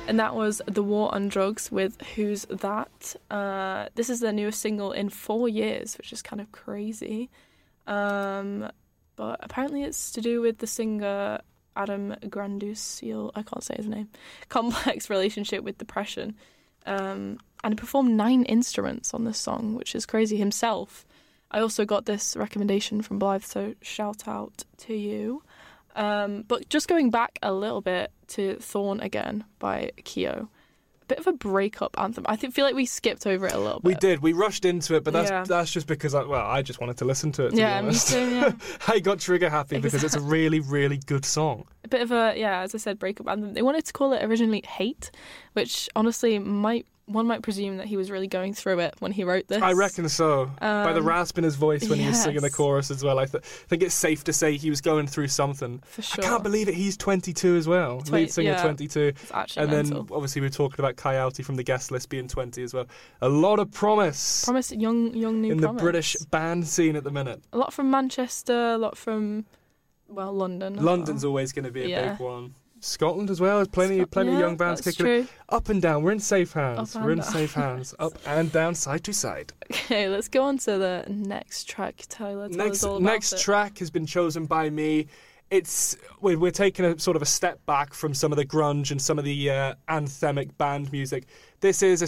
And that was The War on Drugs with Who's That? This is their newest single in 4 years, which is kind of crazy. But apparently it's to do with the singer Adam Granduciel, I can't say his name, complex relationship with depression. And he performed 9 instruments on this song, which is crazy himself. I also got this recommendation from Blythe, so shout out to you. But just going back a little bit to Thorn Again by Kyo. A bit of a breakup anthem. I feel like we skipped over it a little bit. We did. We rushed into it, but that's just because I just wanted to listen to it, to be honest. Me too, yeah. I got trigger happy because it's a really, really good song. A bit of a, as I said, breakup anthem. They wanted to call it originally Hate, which honestly one might presume that he was really going through it when he wrote this. I reckon so. By the rasp in his voice when he was singing the chorus as well. I think it's safe to say he was going through something. For sure. I can't believe it. He's 22 as well. Lead singer 22. It's actually mental. Then obviously we're talking about Coyote from the guest list being 20 as well. A lot of promise. Young new in promise. The British band scene at the minute. A lot from Manchester, a lot from, London. London's always going to be a big one. Scotland as well. There's plenty of young bands kicking it. Up and down. We're in safe hands. Up and down, side to side. Okay, let's go on to the next track, Tyler. Tell us all about next track has been chosen by me. We're taking a sort of a step back from some of the grunge and some of the anthemic band music. This is a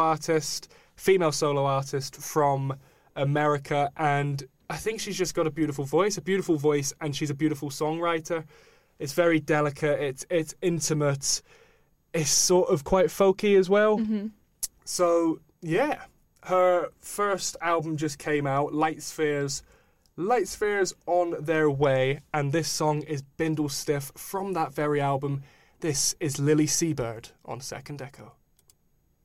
female solo artist from America, and I think she's just got a beautiful voice, and she's a beautiful songwriter. It's very delicate, it's intimate, it's sort of quite folky as well. Mm-hmm. So, yeah, her first album just came out, Light Spheres on their way, and this song is Bindle Stiff from that very album. This is Lily Seabird on Second Echo.